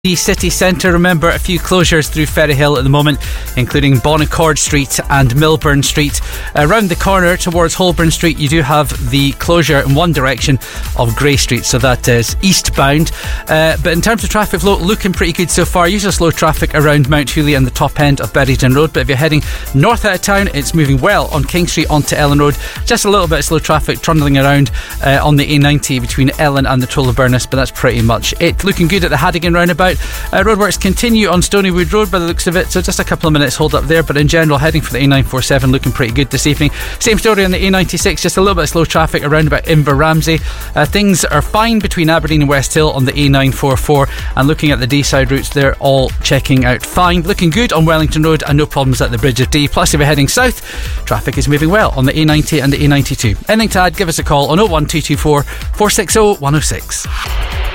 The city centre, remember, a few closures through Ferryhill at the moment, including Bonaccord Street and Milburn Street. Around the corner towards Holborn Street, you do have the closure in one direction of Grey Street, so that is eastbound. But in terms of traffic flow, looking pretty good so far. Usually slow traffic around Mount Hewley and the top end of Berryton Road, but if you're heading north out of town, it's moving well on King Street onto Ellen Road. Just a little bit of slow traffic trundling around on the A90 between Ellen and the Tulliburness, but that's pretty much it. Looking good at the Hadigan roundabout. Roadworks continue on Stonywood Road by the looks of it, so just a couple of minutes hold up there, but in general heading for the A947 looking pretty good this evening. Same story on the A96, just a little bit of slow traffic around about Inver-Ramsey. Things are fine between Aberdeen and West Hill on the A944, and looking at the D-side routes, they're all checking out fine. Looking good on Wellington Road and no problems at the Bridge of Dee. Plus if you're heading south, traffic is moving well on the A90 and the A92. Anything to add, give us a call on 01224 460 106.